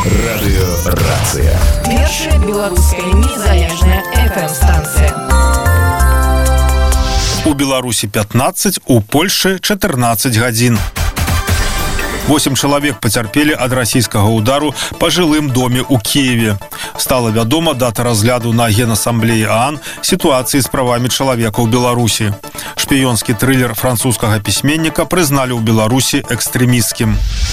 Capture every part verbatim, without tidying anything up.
Радыёрацыя. Першая беларуская незалежная эф эм-станцыя. У Беларусі пятнаццаць, у Польшы чатырнаццаць гадзін. восемь чалавек пацярпелі ад расійскага удару па жылым доме ў Кіеве. Стала вядома дата разгляду на Генасамблеі ААН сітуацыі з правамі чалавека ў Беларусі. Шпіёнскі трылер французскага пісьменніка прызналі ў Беларусі экстрэмісцкім.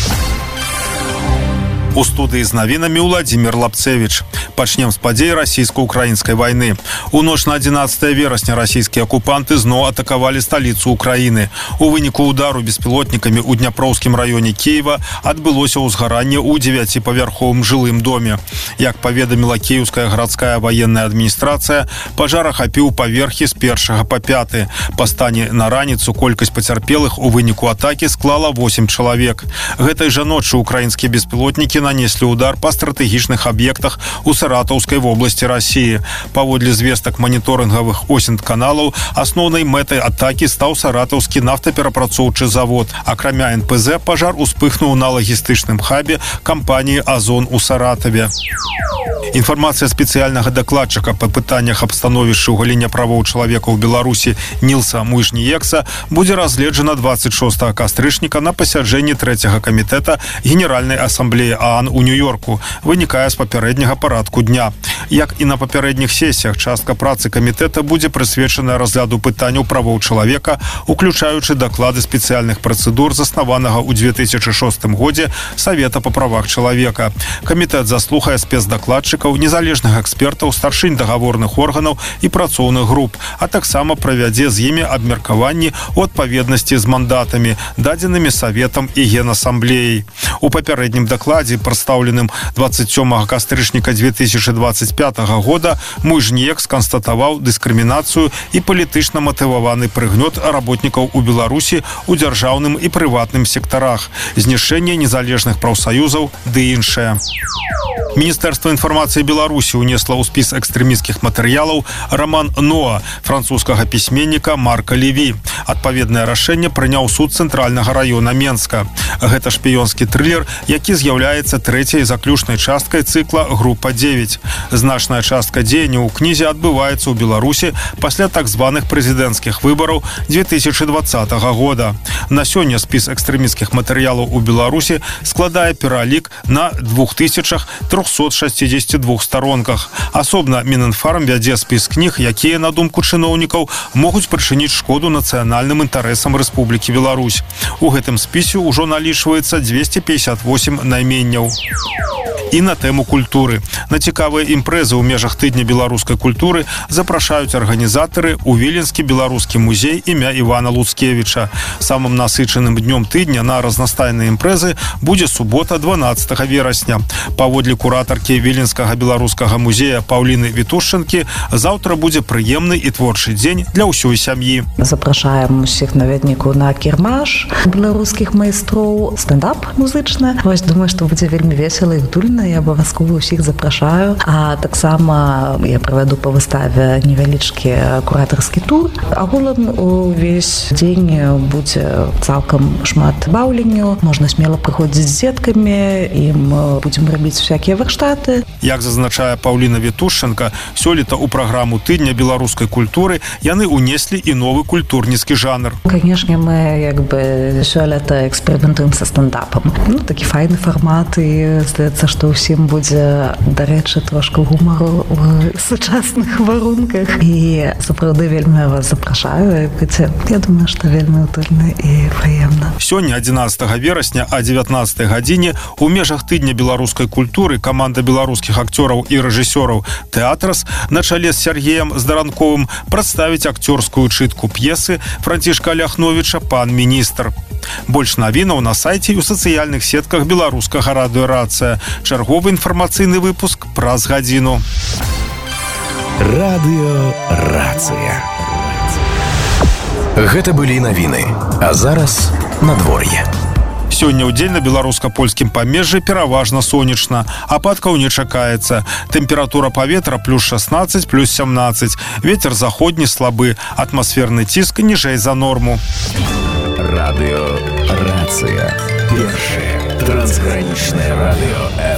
У студыі з навінамі Владзімір Лапцевіч. Пачнем з падзей расійска-украінскай вайны. У ноч на адзінаццатае верасня расійскія акупанты зноў атакавалі сталіцу Украіны. У выніку удару беспілотнікамі ў Дняпроўскім раёне Кіева адбылося ўзгаранне ў дзевяціпавярховым жылым доме. Як паведаміла кіеўская гарадская ваенная адміністрацыя, пажар ахапіў паверхі з першага па пяты. Па стане на раніцу колькасць пацярпелых у выніку атакі склала восемь чалавек. Гэтай жа ноччу украінскія беспілотнікі нанеслі удар па стратэгічных аб'ектах у Саратаўскай вобласці Расіі. Паводле звестак маніторынгавых осінт-каналаў, асноўнай мэтай атакі стаў саратаўскі нафтаперапрацоўчы завод. Акрамя эн пэ зэ, пажар успыхнуў на лагістычным хабе кампаніі «Азон» у Саратаве. Інфармацыя спецыяльнага дакладчыка па пытаннях аб становішчы ў галіне правоў чалавека ў Беларусі Нілса Муйжніекса будзе разгледжана дваццаць шостага кастрычніка на пасяджэнні трэцяга камітэта Генеральнай асамблеі ААН у Нью-Йорку, вынікае з папярэдняга парадку дня. Як і на папярэдніх сесіях, частка працы камітэта будзе прысвечаная разгляду пытанняў правоў чалавека, уключаючы даклады спецыяльных працэдур, заснаванага ў дзве тысячы шостым годзе Савета па правах чалавека. Камітэт заслухае спецдакладчыкаў, незалежных экспертаў, старшынь дагаворных органаў і працоўных груп, а таксама правядзе з імі абмеркаванні ў адпаведнасці з мандатамі, дадзенымі Саветам і Генасамблеяй. У папярэднім дакладзе, прадстаўленым дваццаць сёмага кастрычніка дзве тысячы дваццаць пятага года, Муйжніекс канстатаваў дыскрымінацыю і палітычна матываваны прыгнёт работнікаў у Беларусі у дзяржаўным і прыватным сектарах, знішчэнне незалежных прафсаюзаў ды іншае. Міністэрства інфармацыі Беларусі ўнесла ў спіс экстрэмісцкіх матэрыялаў раман «Ноа» французскага пісьменніка Марка Леві. Адпаведнае рашэнне прыняў суд цэнтральнага раёна Менска. Гэта шпіёнскі трылер, які з'яўляецца трэцяй заключнай часткай цыкла «Група дзевяць». Значная частка дзеянняў у кнізе адбываецца ў Беларусі пасля так званых прэзідэнцкіх выбараў дзве тысячы дваццатага года. На сёння спіс экстрэмісцкіх матэрыялаў у Беларусі складае пералік на две тысячы триста шестьдесят два старонках. Асобна Мінінфарм вядзе спіс кніг, якія, на думку чыноўнікаў, могуць прычыніць шкоду нацыянальным інтарэсам Рэспублікі Беларусь. У гэтым спісе ўжо налічваецца двести пятьдесят восемь найменняў. І на тэму культуры. На цікавыя імпрэзы ў межах тыдня беларускай культуры запрашаюць арганізатары ў Віленскі беларускі музей імя Івана Луцкевіча. Самым насычаным днём тыдня на разнастайныя імпрэзы будзе субота дванаццатага верасня. Паводле куратаркі Віленскага беларускага музея Паўліны Вітушчанкі, заўтра будзе прыемны і творчы дзень для ўсёй сям'і. Запрашаем усіх наведнікаў на кірмаш беларускіх майстроў, стендап музычны. Вось, думаю, што будзе вельмі весела і гдульна. Я абавязкова ўсіх запрашаю. А таксама я правяду па выставе невялічкі куратарскі тур. Агулам увесь дзень будзе цалкам шмат баўленню. Можна смела прыходзіць з дзеткамі, ім будзем рабіць всякія варштаты. Як зазначае Паўліна Вітушчанка, сёлета ў праграму тыдня беларускай культуры яны ўнеслі і новы культурніцкі жанр. Канешне, мы як бы сёлета эксперыментуем са стендапам. Ну, такі файны фармат, і здаецца, што усім будзе, дарэчы, трошка гумару ў сучасных варунках. І сапраўды вельмі вас запрашаю. Я думаю, што вельмі утульна і прыемна. Сёння, адзінаццатага верасня, а дзевятнаццатай гадзіне у межах тыдня беларускай культуры каманда беларускіх акцёраў і рэжысёраў «Тэатрас» на чале з Сергеем Здаранковым прадставіць акцёрскую чытку п'есы Францішка Ляхновіча «Пан міністр». Больш навінаў на сайце і ў сацыяльных сетках беларускага радыёрацыя. Чарговы інфармацыйны выпуск праз гадзіну. Радыёрацыя. Гэта былі навіны. А зараз надвор'е. Сёння ў дзень на беларуска-польскім памежжы пераважна сонечна. Ападкаў не чакаецца. Тэмпература паветра плюс шестнадцать, плюс семнадцать. Вецер заходні слабы. Атмасферны ціск ніжэй за норму. Радыёрацыя. Першае трансгранічнае радыё